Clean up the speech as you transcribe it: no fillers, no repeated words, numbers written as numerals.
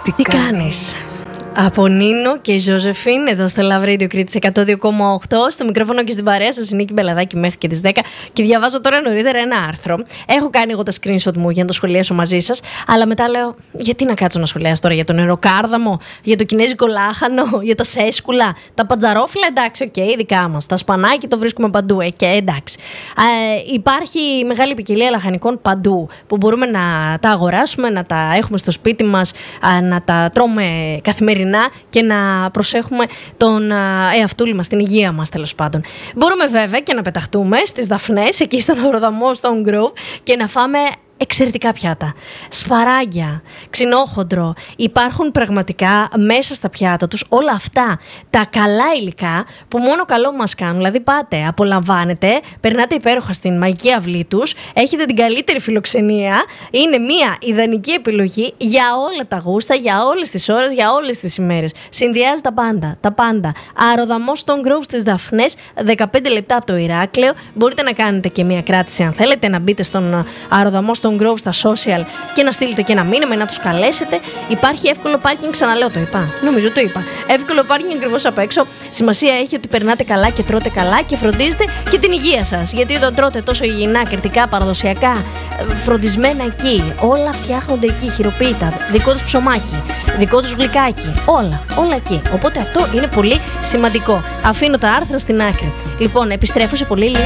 Τι κάνεις? Από Νίνο και Ζωζεφίν, εδώ στο Love Radio Κρήτης 102,8. Στο μικρόφωνο και στην παρέα σας η Νίκη Μπελαδάκη μέχρι και τις 10. Και διαβάζω τώρα νωρίτερα ένα άρθρο. Έχω κάνει εγώ τα screenshot μου για να το σχολιάσω μαζί σας. Αλλά μετά λέω, γιατί να κάτσω να σχολιάσω τώρα για το νεροκάρδαμο, για το κινέζικο λάχανο, για τα σέσκουλα, τα παντζαρόφυλλα, εντάξει, οκ, δικά μας. Τα σπανάκι το βρίσκουμε παντού, και εντάξει. Υπάρχει μεγάλη ποικιλία λαχανικών παντού που μπορούμε να τα αγοράσουμε, να τα έχουμε στο σπίτι μας, να τα τρώμε καθημερινά και να προσέχουμε τον εαυτούλη μας, την υγεία μας τέλος πάντων. Μπορούμε βέβαια και να πεταχτούμε στις Δαφνές, εκεί στον Οροδαμό, στον Grove, και να φάμε εξαιρετικά πιάτα. Σπαράγγια, ξινόχοντρο. Υπάρχουν πραγματικά μέσα στα πιάτα τους όλα αυτά τα καλά υλικά που μόνο καλό μας κάνουν. Δηλαδή πάτε, απολαμβάνετε, περνάτε υπέροχα στην μαγική αυλή τους, έχετε την καλύτερη φιλοξενία. Είναι μια ιδανική επιλογή για όλα τα γούστα, για όλες τις ώρες, για όλες τις ημέρες. Συνδυάζει τα πάντα. Τα πάντα. Αεροδαμός στον Grove στις Δαφνές, 15 λεπτά από το Ηράκλειο. Μπορείτε να κάνετε και μια κράτηση αν θέλετε, να μπείτε στον Αεροδαμό στον Grove στα social και να στείλετε και ένα μήνυμα, να τους καλέσετε. Υπάρχει εύκολο πάρκινγκ, ξαναλέω, το είπα. Νομίζω το είπα. Εύκολο πάρκινγκ ακριβώς απ' έξω. Σημασία έχει ότι περνάτε καλά και τρώτε καλά και φροντίζετε και την υγεία σας. Γιατί όταν τρώτε τόσο υγιεινά, κριτικά, παραδοσιακά, φροντισμένα εκεί, όλα φτιάχνονται εκεί, χειροποίητα. Δικό τους ψωμάκι, δικό τους γλυκάκι. Όλα εκεί. Οπότε αυτό είναι πολύ σημαντικό. Αφήνω τα άρθρα στην άκρη. Λοιπόν, επιστρέφω σε πολύ λίγο.